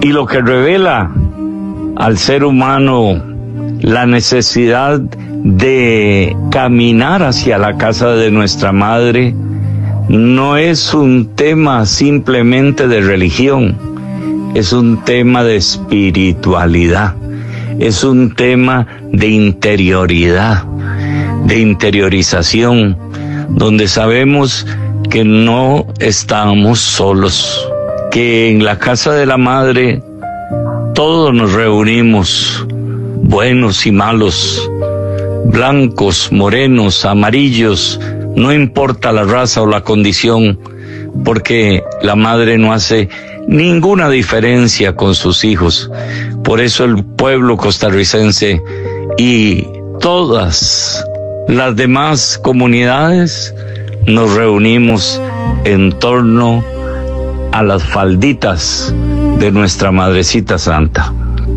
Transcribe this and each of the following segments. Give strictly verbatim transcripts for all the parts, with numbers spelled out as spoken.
y lo que revela al ser humano la necesidad de caminar hacia la casa de nuestra madre no es un tema simplemente de religión, es un tema de espiritualidad, es un tema de interioridad, de interiorización, donde sabemos que no estamos solos, que en la casa de la madre todos nos reunimos, buenos y malos, blancos, morenos, amarillos, no importa la raza o la condición, porque la madre no hace ninguna diferencia con sus hijos. Por eso el pueblo costarricense y todas las demás comunidades nos reunimos en torno a las falditas de nuestra Madrecita Santa.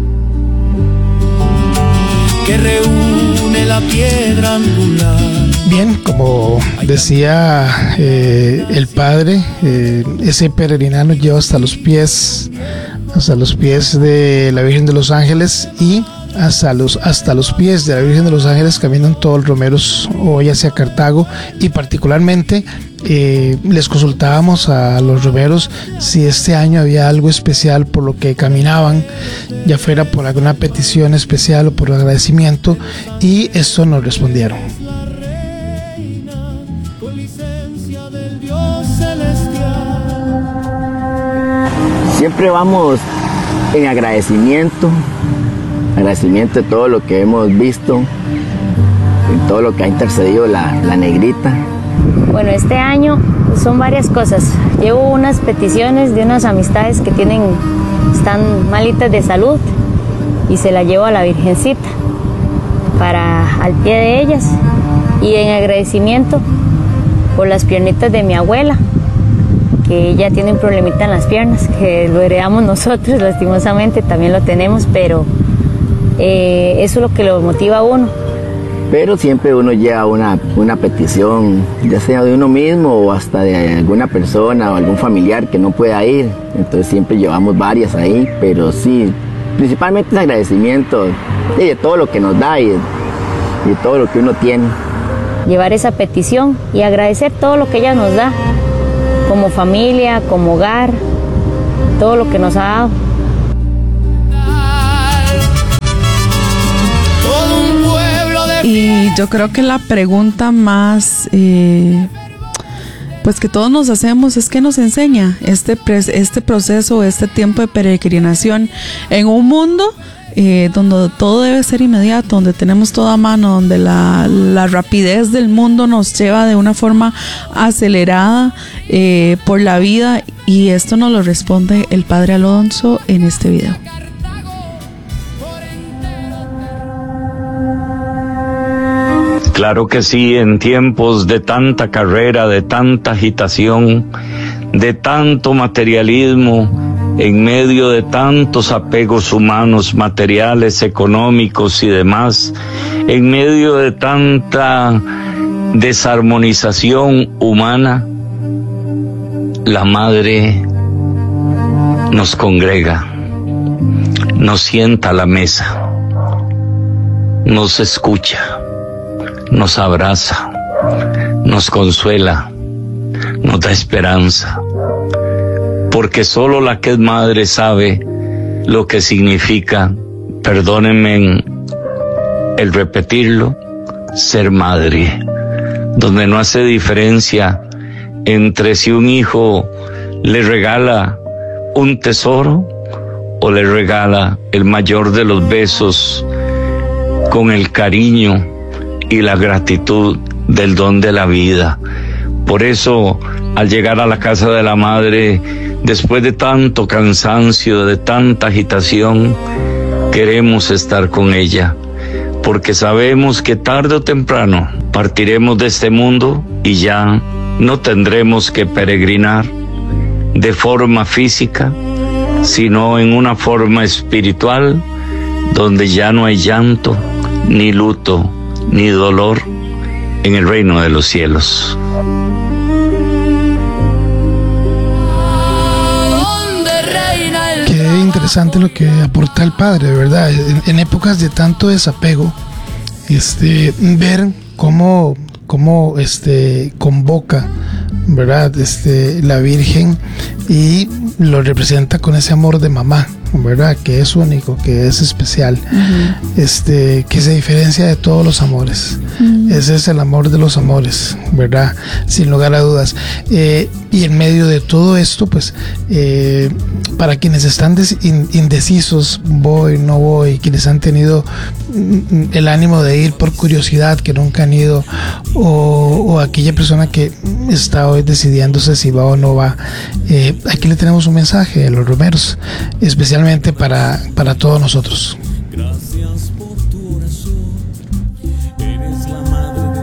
Que reúne la piedra angular. Bien, como decía eh, el padre, eh, ese peregrinar nos lleva hasta los pies, hasta los pies de la Virgen de los Ángeles, y hasta los hasta los pies de la Virgen de los Ángeles caminan todos los romeros hoy hacia Cartago, y particularmente eh, les consultábamos a los romeros si este año había algo especial por lo que caminaban, ya fuera por alguna petición especial o por agradecimiento, y esto nos respondieron. Siempre vamos en agradecimiento, agradecimiento de todo lo que hemos visto, en todo lo que ha intercedido la, la negrita. Bueno, este año son varias cosas. Llevo unas peticiones de unas amistades que tienen, están malitas de salud, y se la llevo a la Virgencita para al pie de ellas, y en agradecimiento por las piernitas de mi abuela, que ella tiene un problemita en las piernas, que lo heredamos nosotros, lastimosamente también lo tenemos, pero eh, eso es lo que lo motiva a uno. Pero siempre uno lleva una, una petición, ya sea de uno mismo o hasta de alguna persona o algún familiar que no pueda ir, entonces siempre llevamos varias ahí, pero sí, principalmente es agradecimiento de, de todo lo que nos da y de, de todo lo que uno tiene. Llevar esa petición y agradecer todo lo que ella nos da, como familia, como hogar, todo lo que nos ha dado. Y yo creo que la pregunta más eh, pues que todos nos hacemos es: ¿qué nos enseña este, este proceso, este tiempo de peregrinación en un mundo Eh, donde todo debe ser inmediato, donde tenemos todo a mano, donde la, la rapidez del mundo nos lleva de una forma acelerada eh, por la vida? Y esto nos lo responde el Padre Alonso en este video. Claro que sí, en tiempos de tanta carrera, de tanta agitación, de tanto materialismo, en medio de tantos apegos humanos, materiales, económicos y demás, en medio de tanta desarmonización humana, la Madre nos congrega, nos sienta a la mesa, nos escucha, nos abraza, nos consuela, nos da esperanza, porque solo la que es madre sabe lo que significa, perdónenme el repetirlo, ser madre, donde no hace diferencia entre si un hijo le regala un tesoro o le regala el mayor de los besos con el cariño y la gratitud del don de la vida. Por eso, al llegar a la casa de la madre, después de tanto cansancio, de tanta agitación, queremos estar con ella, porque sabemos que tarde o temprano partiremos de este mundo y ya no tendremos que peregrinar de forma física, sino en una forma espiritual, donde ya no hay llanto, ni luto, ni dolor, en el reino de los cielos. Qué interesante lo que aporta el padre, ¿verdad? En, en épocas de tanto desapego, este, ver cómo, cómo este, convoca, ¿verdad? Este, la Virgen y lo representa con ese amor de mamá, ¿verdad? Que es único, que es especial, uh-huh. este, que se diferencia de todos los amores. Uh-huh. Ese es el amor de los amores, ¿verdad? Sin lugar a dudas. Eh, y en medio de todo esto, pues, eh, para quienes están des- indecisos, voy, no voy, quienes han tenido el ánimo de ir por curiosidad, que nunca han ido, o, o aquella persona que está hoy decidiéndose si va o no va, eh, aquí le tenemos un mensaje de los romeros, especialmente para, para todos nosotros. Gracias por tu oración, eres la madre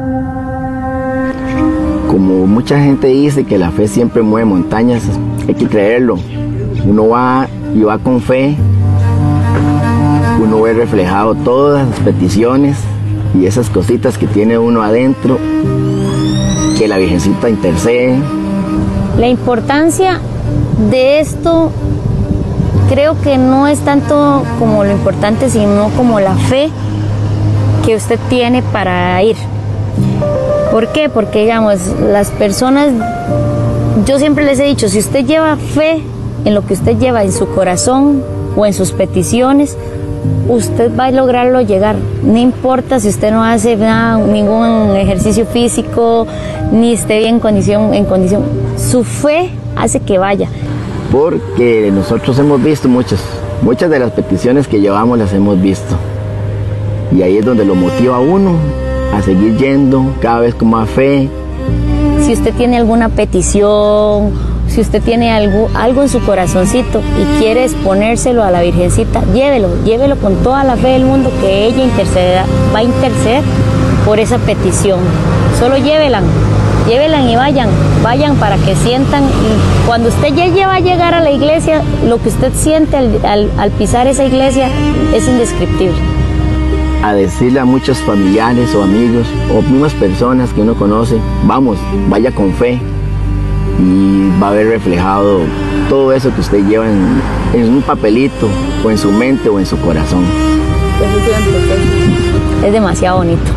de... Como mucha gente dice que la fe siempre mueve montañas, hay que creerlo. Uno va y va con fe, uno ve reflejado todas las peticiones y esas cositas que tiene uno adentro, que la Virgencita intercede. La importancia de esto creo que no es tanto como lo importante, sino como la fe que usted tiene para ir. ¿Por qué? Porque, digamos, las personas, yo siempre les he dicho, si usted lleva fe en lo que usted lleva en su corazón o en sus peticiones, usted va a lograrlo llegar. No importa si usted no hace nada, ningún ejercicio físico, ni esté bien en condición, en condición. Su fe hace que vaya. Porque nosotros hemos visto muchas, muchas de las peticiones que llevamos las hemos visto. Y ahí es donde lo motiva a uno a seguir yendo cada vez con más fe. Si usted tiene alguna petición, si usted tiene algo, algo en su corazoncito y quiere exponérselo a la Virgencita, llévelo, llévelo con toda la fe del mundo, que ella interceda, va a interceder por esa petición. Solo llévelan, llévelan y vayan, vayan para que sientan. Y cuando usted ya va a llegar a la iglesia, lo que usted siente al, al, al pisar esa iglesia es indescriptible. A decirle a muchos familiares o amigos o mismas personas que uno conoce, vamos, vaya con fe, y va a ver reflejado todo eso que usted lleva en, en un papelito o en su mente o en su corazón. Es demasiado bonito.